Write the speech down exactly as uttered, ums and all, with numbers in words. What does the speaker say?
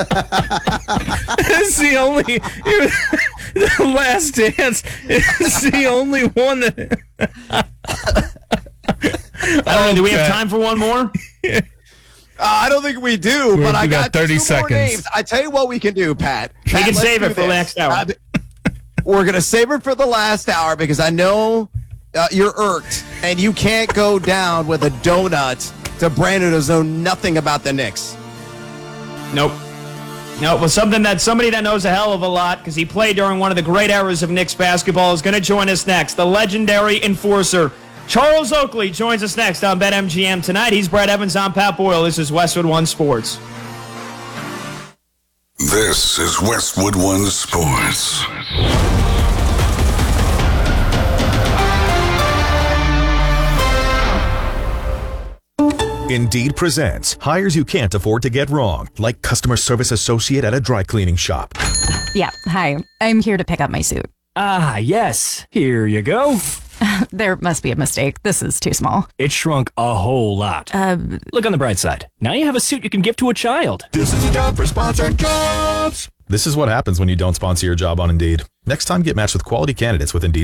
It's the only the Last Dance is the only one that. I don't know. Do we have time for one more? Uh, I don't think we do, We're, but I we got, got thirty two seconds. more names. I tell you what we can do, Pat. We Pat, can let's save do it for the this. next hour. Uh, we're going to save it for the last hour because I know uh, you're irked and you can't go down with a donut to Brandon who's known nothing about the Knicks. Nope. No, well, something that somebody that knows a hell of a lot because he played during one of the great eras of Knicks basketball is going to join us next. The legendary enforcer, Charles Oakley, joins us next on BetMGM tonight. He's Brad Evans. I'm Pat Boyle. This is Westwood One Sports. This is Westwood One Sports. Indeed presents hires you can't afford to get wrong, like customer service associate at a dry cleaning shop. Yeah, hi. I'm here to pick up my suit. Ah, yes. Here you go. There must be a mistake. This is too small. It shrunk a whole lot. Uh, Look on the bright side. Now you have a suit you can give to a child. This is a job for sponsored jobs. This is what happens when you don't sponsor your job on Indeed. Next time, get matched with quality candidates with Indeed.